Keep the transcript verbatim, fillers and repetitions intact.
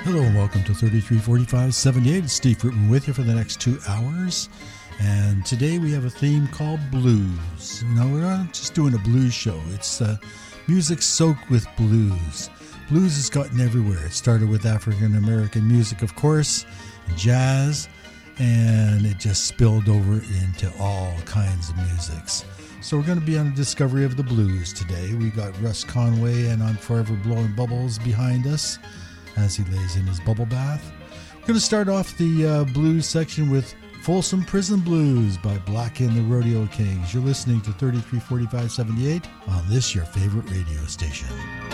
Hello and welcome to thirty-three forty-five seventy-eight. It's Steve Fruitman with you for the next two hours. And today we have a theme called blues. Now, we're not just doing a blues show. It's uh, music soaked with blues. Blues has gotten everywhere. It started with African American music, of course, jazz, and it just spilled over into all kinds of musics. So we're going to be on a discovery of the blues today. We got Russ Conway and I'm Forever Blowing Bubbles behind us as he lays in his bubble bath. We're going to start off the uh, blues section with Folsom Prison Blues by Black and the Rodeo Kings. You're listening to thirty-three forty-five seventy-eight on this, your favorite radio station.